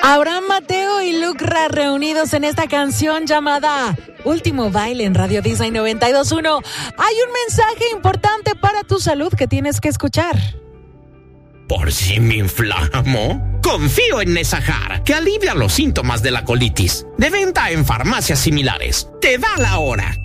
Abraham Mateo y Lucra reunidos en esta canción llamada Último Baile en Radio Disney 92.1. Hay un mensaje importante para tu salud que tienes que escuchar. ¿Por si me inflamo? Confío en Nesajar, que alivia los síntomas de la colitis. De venta en farmacias similares. Te da la hora.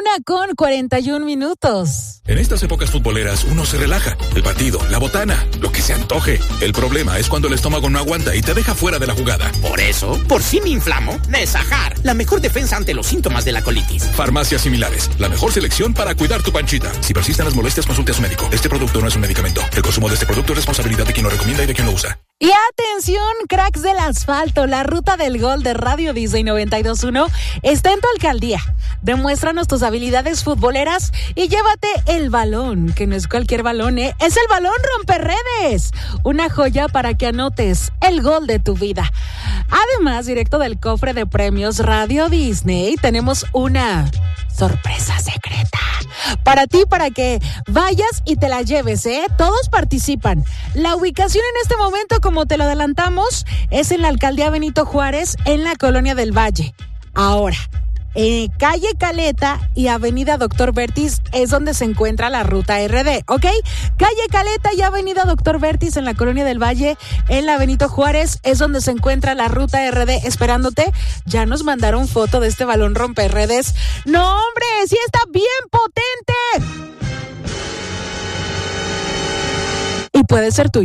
1:41. En estas épocas futboleras uno se relaja. El partido, la botana, lo que se antoje. El problema es cuando el estómago no aguanta y te deja fuera de la jugada. Por eso, por si me inflamo, Nesajar, la mejor defensa ante los síntomas de la colitis. Farmacias similares, la mejor selección para cuidar tu panchita. Si persisten las molestias, consulte a su médico. Este producto no es un medicamento. El consumo de este producto es responsabilidad de quien lo recomienda y de quien lo usa. Y atención, cracks del asfalto, la ruta del gol de Radio Disney 92.1 está en tu alcaldía. Demuéstranos tus habilidades futboleras y llévate el balón, que no es cualquier balón, es el balón romperredes. Una joya para que anotes el gol de tu vida. Además, directo del cofre de premios Radio Disney, tenemos una sorpresa secreta para ti, para que vayas y te la lleves, Todos participan. La ubicación en este momento, como te lo adelantamos, es en la alcaldía Benito Juárez, en la Colonia del Valle. Ahora, calle Caleta y avenida Doctor Vertis es donde se encuentra la ruta RD, ¿ok? Calle Caleta y avenida Doctor Vertis en la Colonia del Valle, en la Benito Juárez, es donde se encuentra la ruta RD esperándote. Ya nos mandaron foto de este balón romperredes. ¡No, hombre! ¡Sí está bien potente! Y puede ser tuyo.